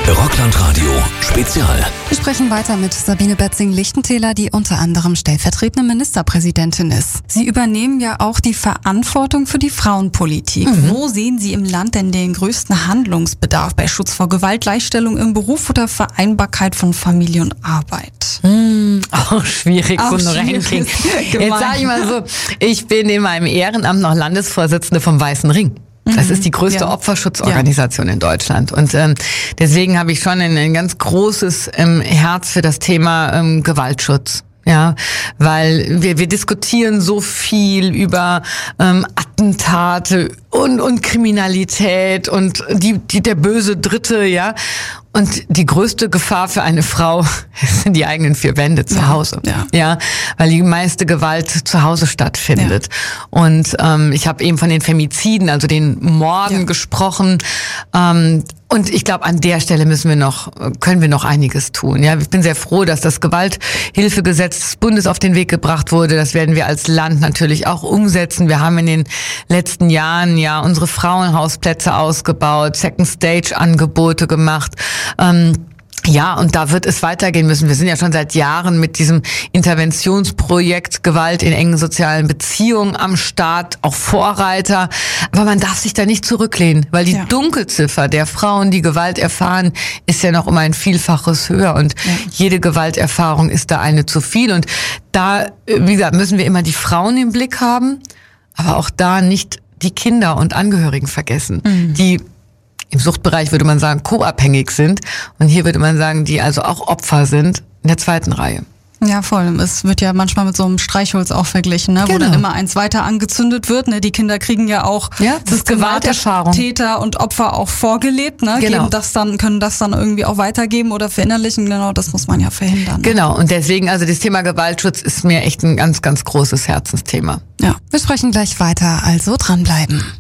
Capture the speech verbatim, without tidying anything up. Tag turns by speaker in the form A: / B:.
A: Rockland-Radio Spezial.
B: Wir sprechen weiter mit Sabine Betzing-Lichtentäler, die unter anderem stellvertretende Ministerpräsidentin ist. Sie übernehmen ja auch die Verantwortung für die Frauenpolitik. Mhm. Wo sehen Sie im Land denn den größten Handlungsbedarf bei Schutz vor Gewalt, Gleichstellung im Beruf oder Vereinbarkeit von Familie und Arbeit?
C: Mhm. Auch schwierig,
B: auch
C: so ein
B: schwierig.
C: Ranking. Jetzt sage ich mal so, ich bin in meinem Ehrenamt noch Landesvorsitzende vom Weißen Ring. Das ist die größte ja. Opferschutzorganisation ja. in Deutschland. Und ähm, deswegen habe ich schon ein, ein ganz großes ähm, Herz für das Thema ähm, Gewaltschutz. Ja, weil wir wir diskutieren so viel über ähm, Attentate und und Kriminalität und die die der böse Dritte, ja. Und die größte Gefahr für eine Frau sind die eigenen vier Wände zu
B: ja,
C: Hause.
B: Ja.
C: ja, weil die meiste Gewalt zu Hause stattfindet. Ja. Und ähm, ich habe eben von den Femiziden, also den Morden ja. gesprochen. Ähm, und ich glaube, an der Stelle müssen wir noch, können wir noch einiges tun. Ja, ich bin sehr froh, dass das Gewalthilfegesetz des Bundes auf den Weg gebracht wurde. Das werden wir als Land natürlich auch umsetzen. Wir haben in den letzten Jahren ja unsere Frauenhausplätze ausgebaut, Second Stage Angebote gemacht. Ähm, Ja, und da wird es weitergehen müssen. Wir sind ja schon seit Jahren mit diesem Interventionsprojekt Gewalt in engen sozialen Beziehungen am Start, auch Vorreiter. Aber man darf sich da nicht zurücklehnen, weil die ja. Dunkelziffer der Frauen, die Gewalt erfahren, ist ja noch um ein Vielfaches höher. Und ja. jede Gewalterfahrung ist da eine zu viel. Und da, wie gesagt, müssen wir immer die Frauen im Blick haben, aber auch da nicht die Kinder und Angehörigen vergessen, mhm. die im Suchtbereich würde man sagen, co-abhängig sind. Und hier würde man sagen, die also auch Opfer sind in der zweiten Reihe.
B: Ja, voll. Es wird ja manchmal mit so einem Streichholz auch verglichen, ne? Genau. Wo dann immer eins weiter angezündet wird. Ne? Die Kinder kriegen ja auch
C: ja, das ist Gewalterfahrung.
B: Täter und Opfer auch vorgelebt. Ne?
C: Genau.
B: Geben das dann, können das dann irgendwie auch weitergeben oder verinnerlichen. Genau, das muss man ja verhindern. Ne?
C: Genau. Und deswegen, also das Thema Gewaltschutz ist mir echt ein ganz, ganz großes Herzensthema.
B: Ja. Wir sprechen gleich weiter, also dranbleiben.